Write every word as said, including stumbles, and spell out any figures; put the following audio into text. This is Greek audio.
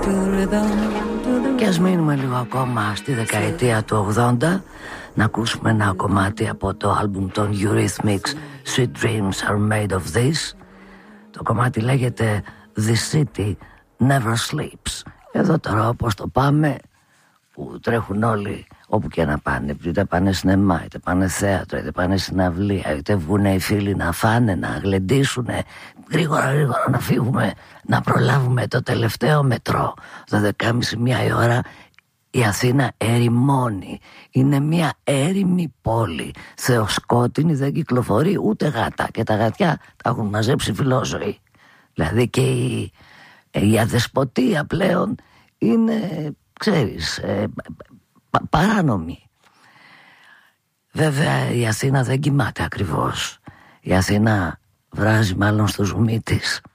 Και ας μείνουμε λίγο ακόμα στη δεκαετία του ογδόντα, να ακούσουμε ένα κομμάτι από το άλμπουμ των Eurythmics, Sweet Dreams Are Made of This. Το κομμάτι λέγεται The City Never Sleeps. Εδώ τώρα όπως το πάμε, που τρέχουν όλοι όπου και να πάνε, είτε πάνε σινεμά, είτε πάνε θέατρο, είτε πάνε συναυλία, είτε βγουνε οι φίλοι να φάνε, να γλεντήσουνε, γρήγορα γρήγορα να φύγουμε, να προλάβουμε το τελευταίο μετρό. Το δεκάμιση μία η ώρα η Αθήνα ερημώνει. Είναι μια έρημη πόλη, θεοσκότεινη, δεν κυκλοφορεί ούτε γάτα, και τα γατιά τα έχουν μαζέψει φιλόζωοι. Δηλαδή και η, η αδεσποτεία πλέον είναι, ξέρεις, ε, πα, παράνομη. Βέβαια η Αθήνα δεν κοιμάται ακριβώς. Η Αθήνα βράζει μάλλον στο ζουμί της.